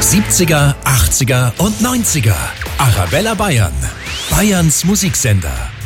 70er, 80er und 90er. Arabella Bayern. Bayerns Musiksender.